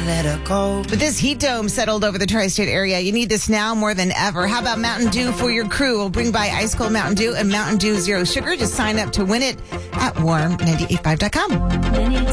let her go. But this heat dome settled over the tri-state area. You need this now more than ever. How about Mountain Dew for your crew? We'll bring by ice cold Mountain Dew and Mountain Dew Zero Sugar. Just sign up to win it at warm985.com.